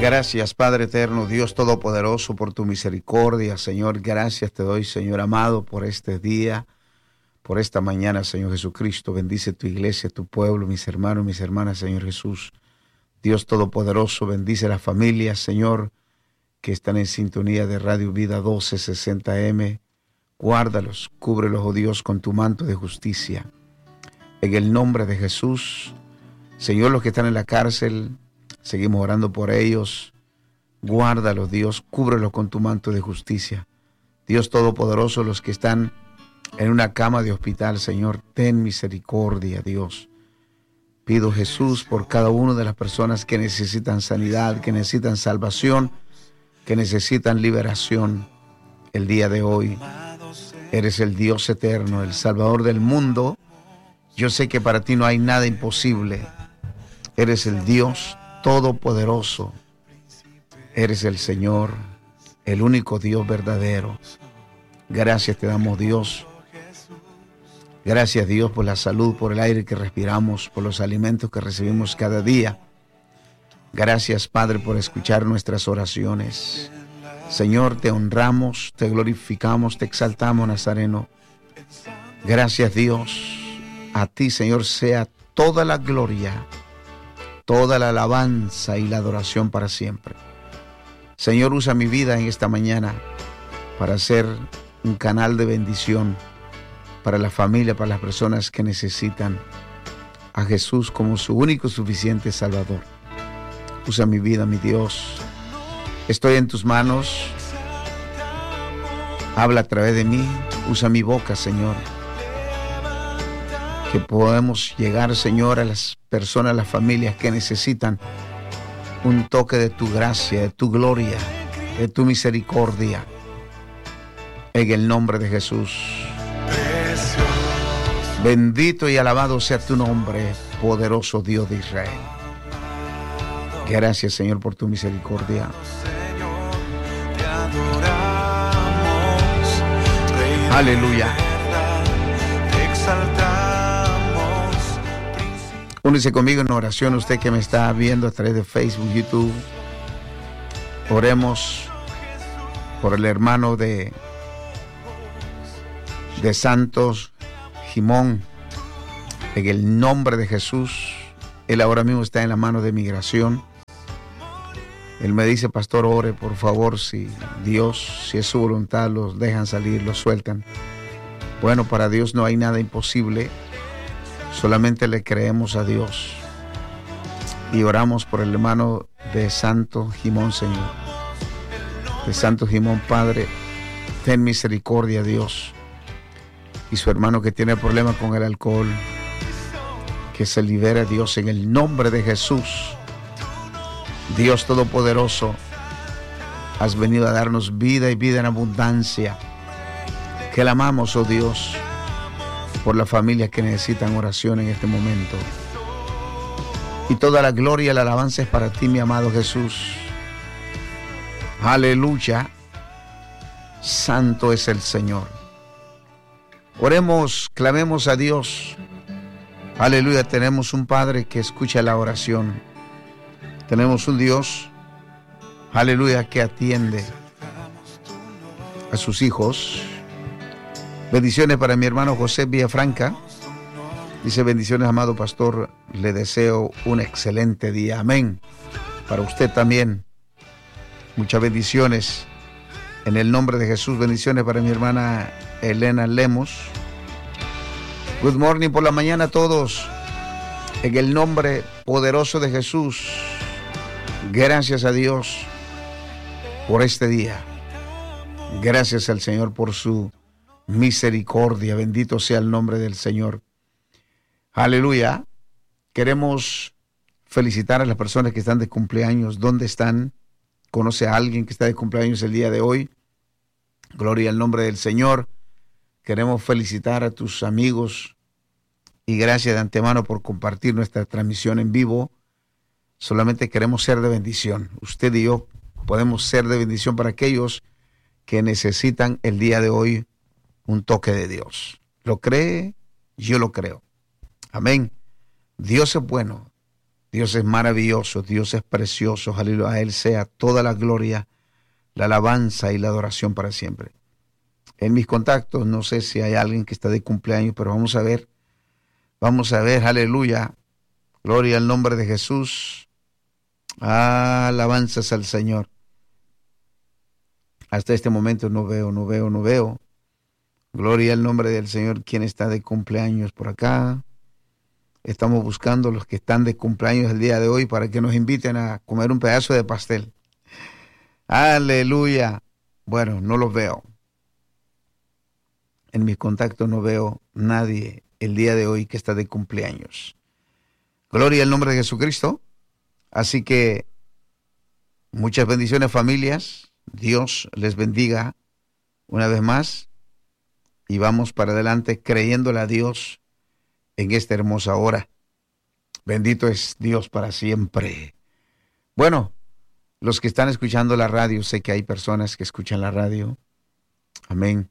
Gracias, Padre eterno, Dios todopoderoso, por tu misericordia, Señor. Gracias te doy, Señor amado, por este día, por esta mañana, Señor Jesucristo. Bendice tu iglesia, tu pueblo, mis hermanos, mis hermanas, Señor Jesús. Dios todopoderoso, bendice las familias, Señor, que están en sintonía de Radio Vida 1260M. Guárdalos, cúbrelos, oh Dios, con tu manto de justicia. En el nombre de Jesús, Señor, los que están en la cárcel, seguimos orando por ellos. Guárdalos, Dios, cúbrelos con tu manto de justicia. Dios todopoderoso, los que están en una cama de hospital, Señor, ten misericordia, Dios. Pido, Jesús, por cada una de las personas que necesitan sanidad, que necesitan salvación, que necesitan liberación. El día de hoy, eres el Dios eterno, el Salvador del mundo. Yo sé que para ti no hay nada imposible. Eres el Dios todopoderoso. Eres el Señor, el único Dios verdadero. Gracias te damos, Dios. Gracias, Dios, por la salud, por el aire que respiramos, por los alimentos que recibimos cada día. Gracias, Padre, por escuchar nuestras oraciones. Señor, te honramos, te glorificamos, te exaltamos, Nazareno. Gracias, Dios. A ti, Señor, sea toda la gloria, toda la alabanza y la adoración para siempre. Señor, usa mi vida en esta mañana para ser un canal de bendición para la familia, para las personas que necesitan a Jesús como su único y suficiente Salvador. Usa mi vida, mi Dios. Estoy en tus manos. Habla a través de mí. Usa mi boca, Señor. Que podamos llegar, Señor, a las personas, a las familias que necesitan un toque de tu gracia, de tu gloria, de tu misericordia. En el nombre de Jesús. Bendito y alabado sea tu nombre, poderoso Dios de Israel. Gracias, Señor, por tu misericordia. Aleluya. Únese conmigo en oración, usted que me está viendo a través de Facebook, YouTube. Oremos por el hermano de Santos Jimón. En el nombre de Jesús. Él ahora mismo está en la mano de migración. Él me dice, pastor, ore por favor, si Dios, si es su voluntad, los dejan salir, los sueltan. Bueno, para Dios no hay nada imposible. Solamente le creemos a Dios. Y oramos por el hermano de Santo Jimón, Señor. De Santo Jimón, Padre, ten misericordia, Dios. Y su hermano que tiene problemas con el alcohol, que se libere, Dios, en el nombre de Jesús. Dios Todopoderoso, has venido a darnos vida y vida en abundancia. Que la amamos, oh Dios, por las familias que necesitan oración en este momento. Y toda la gloria y la alabanza es para ti, mi amado Jesús. Aleluya. Santo es el Señor. Oremos, clamemos a Dios. Aleluya, tenemos un Padre que escucha la oración. Tenemos un Dios, aleluya, que atiende a sus hijos. Bendiciones para mi hermano José Villafranca. Dice, bendiciones, amado pastor. Le deseo un excelente día. Amén. Para usted también. Muchas bendiciones. En el nombre de Jesús, bendiciones para mi hermana Elena Lemos. Good morning por la mañana a todos. En el nombre poderoso de Jesús. Gracias a Dios por este día. Gracias al Señor por su misericordia. Bendito sea el nombre del Señor. Aleluya. Queremos felicitar a las personas que están de cumpleaños. ¿Dónde están? ¿Conoce a alguien que está de cumpleaños el día de hoy? Gloria al nombre del Señor. Queremos felicitar a tus amigos y gracias de antemano por compartir nuestra transmisión en vivo. Solamente queremos ser de bendición. Usted y yo podemos ser de bendición para aquellos que necesitan el día de hoy un toque de Dios. ¿Lo cree? Yo lo creo. Amén. Dios es bueno. Dios es maravilloso, Dios es precioso, aleluya. A Él sea toda la gloria, la alabanza y la adoración para siempre. En mis contactos, no sé si hay alguien que está de cumpleaños, pero vamos a ver, aleluya. Gloria al nombre de Jesús. Alabanzas al Señor. Hasta este momento no veo. Gloria al nombre del Señor. ¿Quién está de cumpleaños por acá? Estamos buscando los que están de cumpleaños el día de hoy para que nos inviten a comer un pedazo de pastel. Aleluya. Bueno, no los veo. En mis contactos no veo nadie el día de hoy que está de cumpleaños. Gloria al nombre de Jesucristo. Así que muchas bendiciones, familias. Dios les bendiga una vez más. Y vamos para adelante creyéndole a Dios en esta hermosa hora. Bendito es Dios para siempre. Bueno, los que están escuchando la radio, sé que hay personas que escuchan la radio. Amén.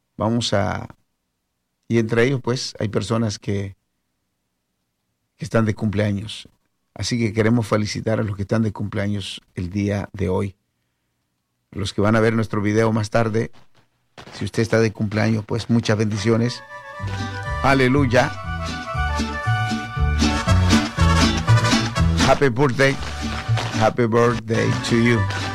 Y entre ellos, pues, hay personas que están de cumpleaños. Así que queremos felicitar a los que están de cumpleaños el día de hoy. Los que van a ver nuestro video más tarde, si usted está de cumpleaños, pues muchas bendiciones. Aleluya. Happy birthday. Happy birthday to you.